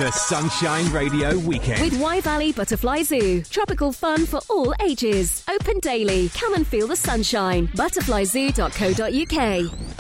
The Sunshine Radio Weekend. With Wye Valley Butterfly Zoo. Tropical fun for all ages. Open daily. Come and feel the sunshine. Butterflyzoo.co.uk.